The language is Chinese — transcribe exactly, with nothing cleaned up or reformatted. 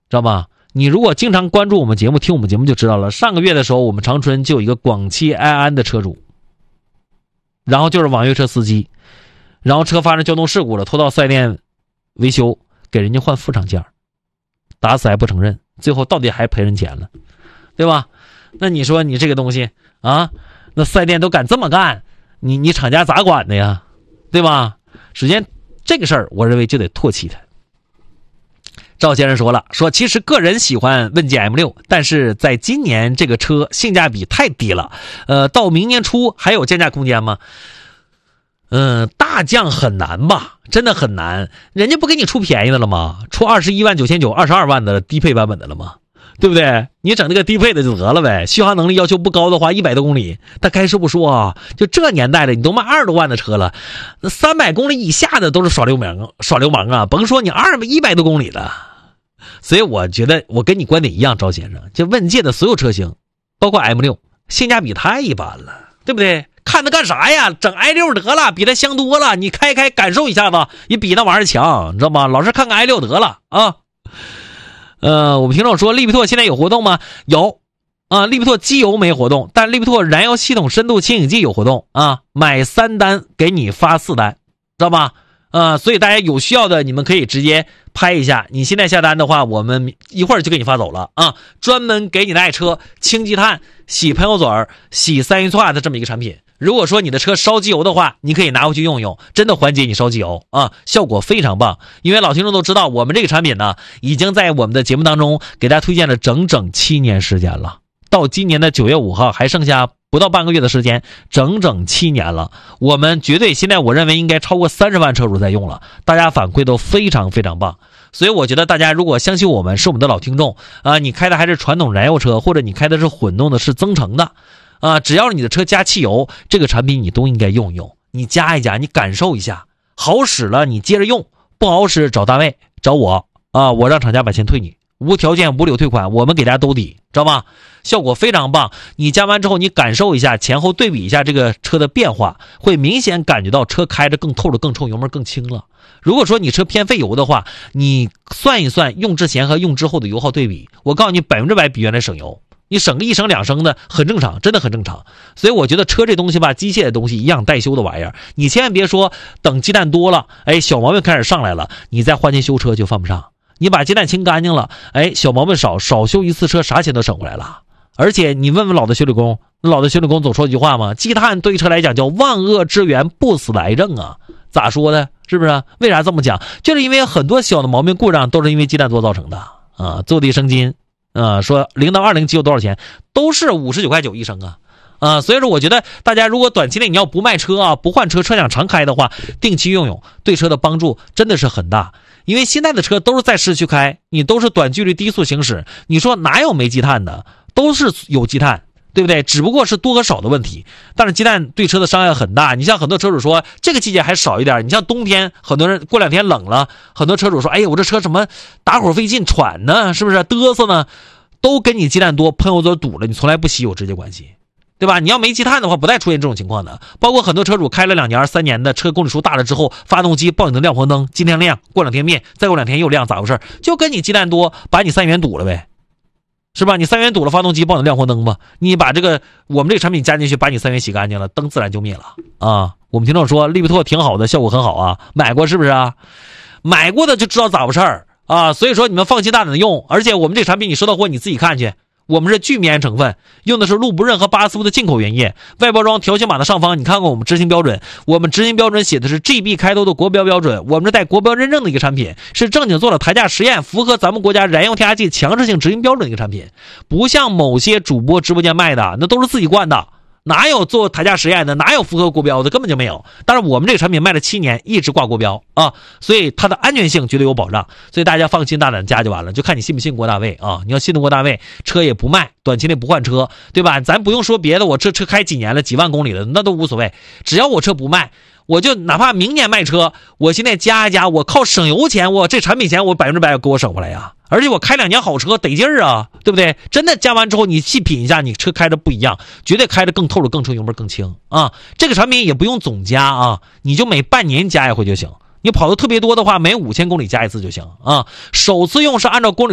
知道吧？你如果经常关注我们节目，听我们节目就知道了。上个月的时候，我们长春就有一个广汽埃安的车主，然后就是网约车司机，然后车发生交通事故了，拖到四 S 店维修，给人家换副厂件，打死还不承认，最后到底还赔人钱了，对吧？那你说你这个东西啊，那四 S 店都敢这么干，你你厂家咋管的呀？对吧？首先这个事儿，我认为就得唾弃他。赵先生说了，说其实个人喜欢问界 M 六， 但是在今年这个车性价比太低了，呃，到明年初还有降价空间吗？嗯、呃，大降很难吧，真的很难。人家不给你出便宜的了吗？出二十一万九千九、二十二万的低配版本的了吗？对不对？你整那个低配的就得了呗。续航能力要求不高的话，一百多公里，但该说不说啊，就这年代的，你都卖二十多万的车了，那三百公里以下的都是耍流氓，耍流氓啊！甭说你二一百多公里的。所以我觉得我跟你观点一样，赵先生，就问界的所有车型，包括 M 六， 性价比太一般了，对不对？看它干啥呀？整 i 六 得了，比它香多了，你开开感受一下子，也比那玩意儿强，你知道吗？老是看看 i 六 得了啊。呃，我们听众说利比拓现在有活动吗？有啊，利比拓机油没活动，但利比拓燃油系统深度清洗剂有活动啊，买三单给你发四单，知道吧？啊，所以大家有需要的，你们可以直接拍一下。你现在下单的话，我们一会儿就给你发走了啊，专门给你的爱车清积碳、洗喷油嘴、洗三元化的这么一个产品。如果说你的车烧机油的话，你可以拿回去用用，真的缓解你烧机油啊，效果非常棒。因为老听众都知道，我们这个产品呢，已经在我们的节目当中给大家推荐了整整七年时间了，到今年的九月五号还剩下不到半个月的时间，整整七年了。我们绝对现在我认为应该超过三十万车主在用了，大家反馈都非常非常棒。所以我觉得大家如果相信我们是我们的老听众啊，你开的还是传统燃油车，或者你开的是混动的，是增程的啊，只要你的车加汽油，这个产品你都应该用一用，你加一加，你感受一下，好使了你接着用，不好使找大卫找我啊，我让厂家把钱退你，无条件无理由退款，我们给大家兜底，知道吗？效果非常棒。你加完之后，你感受一下，前后对比一下这个车的变化，会明显感觉到车开着更透着更臭，油门更轻了。如果说你车偏费油的话，你算一算用之前和用之后的油耗对比，我告诉你百分之百比原来省油，你省个一升两升的很正常，真的很正常。所以我觉得车这东西吧，机械的东西一样带修的玩意儿，你千万别说等鸡蛋多了，哎，小毛病开始上来了，你再花钱修车就犯不上。你把鸡蛋清干净了，哎，小毛病少，少修一次车，啥钱都省回来了。而且你问问老的修理工，老的修理工总说一句话嘛，积碳对车来讲叫万恶之源，不死的癌症啊。咋说的？是不是？为啥这么讲？就是因为很多小的毛病故障都是因为鸡蛋多造成的啊。坐地生津啊，说零到二零机油多少钱？都是五十九块九一升啊。啊，所以说我觉得大家如果短期内你要不卖车啊，不换车，车想常开的话，定期用用，对车的帮助真的是很大。因为现在的车都是在市区开，你都是短距离低速行驶，你说哪有没积碳的？都是有积碳，对不对？只不过是多和少的问题。但是积碳对车的伤害很大。你像很多车主说这个季节还少一点，你像冬天很多人过两天冷了，很多车主说哎呀我这车什么打火费劲喘呢，是不是嘚瑟呢？都跟你积碳多喷油嘴堵了，你从来不洗有直接关系，对吧？你要没积碳的话不带出现这种情况的。包括很多车主开了两年三年的车，公里数大了之后，发动机报你的亮黄灯，今天亮，过两天灭，再过两天又亮，咋回事？就跟你积碳多把你三元堵了呗，是吧？你三元堵了，发动机报你亮黄灯吧，你把这个我们这个产品加进去，把你三元洗干净了，灯自然就灭了啊。我们听众说利比拓挺好的，效果很好啊，买过是不是啊？买过的就知道咋回事儿啊。所以说你们放心大胆的用，而且我们这产品你收到货你自己看去，我们是聚醚胺成分，用的是路不润和巴斯夫的进口原液。外包装条形码的上方你看看我们执行标准，我们执行标准写的是 G B 开头的国标标准，我们是带国标认证的一个产品，是正经做了台架实验，符合咱们国家燃油添加剂强制性执行标准的一个产品。不像某些主播直播间卖的那都是自己灌的，哪有做台架实验的，哪有符合国标的，根本就没有。但是我们这个产品卖了七年，一直挂国标啊，所以它的安全性绝对有保障，所以大家放心大胆加就完了，就看你信不信郭大卫啊。你要信得过大卫，车也不卖，短期内不换车，对吧？咱不用说别的，我这车开几年了，几万公里了，那都无所谓，只要我车不卖，我就哪怕明年卖车，我现在加一加，我靠省油钱，我这产品钱我百分之百要给我省回来呀。而且我开两年好车得劲儿啊，对不对？真的加完之后你细品一下，你车开着不一样，绝对开着更透着更轻，油门更轻啊。这个产品也不用总加啊，你就每半年加一回就行。你跑的特别多的话，每五千公里加一次就行啊。首次用是按照公里